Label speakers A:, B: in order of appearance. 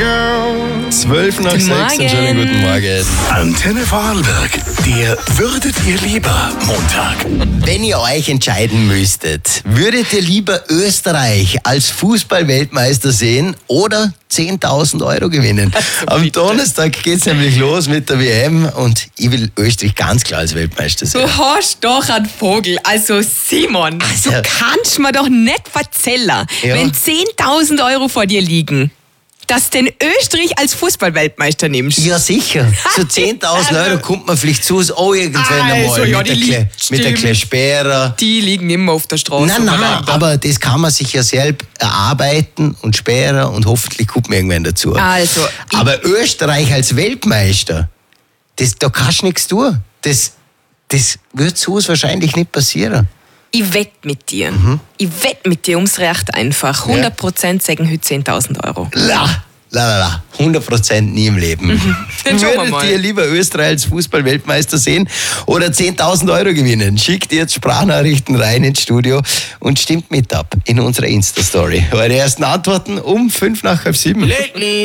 A: 12 nach 6, einen schönen guten Morgen.
B: Antenne Vorarlberg, der Würdet ihr lieber Montag.
A: Wenn ihr euch entscheiden müsstet, würdet ihr lieber Österreich als Fußball-Weltmeister sehen oder 10.000 Euro gewinnen? Am Donnerstag geht's nämlich los mit der WM und ich will Österreich ganz klar als Weltmeister sehen.
C: Du hast doch einen Vogel. Also Simon,
A: Also-
C: du kannst mir doch nicht erzählen,
A: Ja.
C: wenn 10.000 Euro vor dir liegen, dass du den Österreich als Fußball-Weltmeister nimmst.
A: Ja, sicher. So 10.000 Euro kommt man vielleicht zu, oh, irgendwann
C: Also,
A: einmal
C: ja,
A: mit der
C: die
A: Kle- mit der
C: stimmt.
A: Klesperre.
C: Die liegen immer auf der Straße.
A: Nein, aber das kann man sich ja selbst erarbeiten und sperren und hoffentlich kommt man irgendwann dazu.
C: Also,
A: aber Österreich als Weltmeister, da kannst du nichts tun. Das wird so wahrscheinlich nicht passieren.
C: Ich wette mit dir. Ich wette mit dir ums Recht einfach. 100% sagen heute 10.000 Euro.
A: La. 100% nie im Leben.
C: Dann schauen wir
A: Würdet
C: mal.
A: ihr lieber Österreich als Fußball-Weltmeister sehen oder 10.000 Euro gewinnen? Schickt jetzt Sprachnachrichten rein ins Studio und stimmt mit ab in unserer Insta-Story. Eure ersten Antworten um 6:55.